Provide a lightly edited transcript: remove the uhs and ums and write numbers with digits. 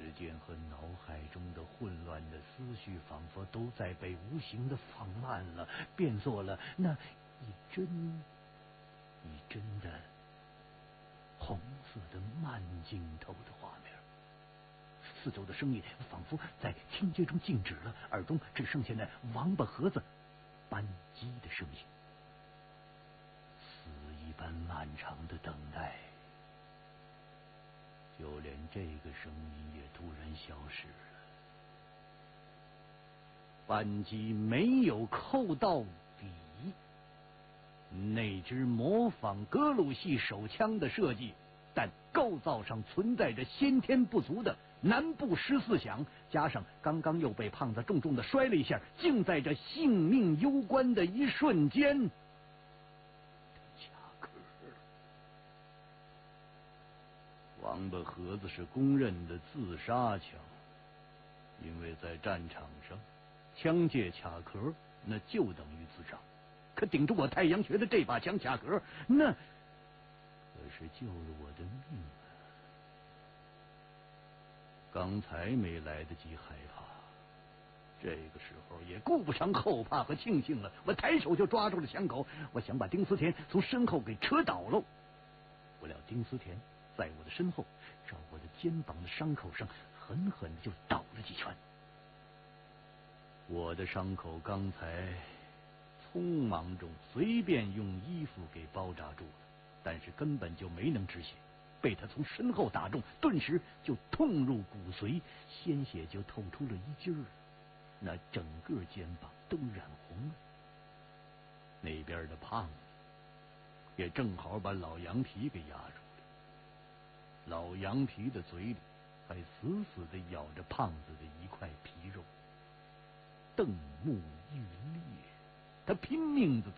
时间和脑海中的混乱的思绪仿佛都在被无形的放慢了，变作了那一帧一帧的红色的慢镜头的画面。四周的声音仿佛在听觉中静止了，耳中只剩下那王八盒子扳机的声音。死一般漫长的等待，就连这个声音也突然消失了。扳机没有扣到底，那只模仿格鲁系手枪的设计，但构造上存在着先天不足的南部14响，加上刚刚又被胖子重重的摔了一下，竟在这性命攸关的一瞬间卡壳了。王八盒子是公认的自杀枪，因为在战场上枪械卡壳那就等于自杀，可顶着我太阳穴的这把枪卡壳，那可是救了我的命啊！刚才没来得及害怕，这个时候也顾不上后怕和庆幸了，我抬手就抓住了枪口，我想把丁思甜从身后给扯倒喽。不料丁思甜在我的身后，照我的肩膀的伤口上狠狠地就倒了几拳。我的伤口刚才匆忙中随便用衣服给包扎住了，但是根本就没能止血，被他从身后打中，顿时就痛入骨髓，鲜血就透出了一襟儿，那整个肩膀都染红了。那边的胖子也正好把老羊皮给压住了，老羊皮的嘴里还死死地咬着胖子的一块皮肉，瞪目欲裂，他拼命地